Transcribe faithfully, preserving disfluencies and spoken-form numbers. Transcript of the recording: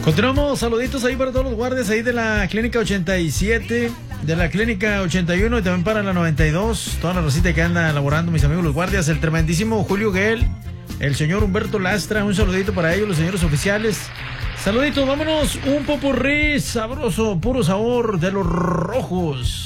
Continuamos, saluditos ahí para todos los guardias ahí de la Clínica ochenta y siete, de la Clínica ochenta y uno y también para la noventa y dos, toda la racita que anda laborando, mis amigos los guardias, el tremendísimo Julio Guel, el señor Humberto Lastra, un saludito para ellos, los señores oficiales. Saluditos, vámonos, un popurrí sabroso, puro sabor de los rojos.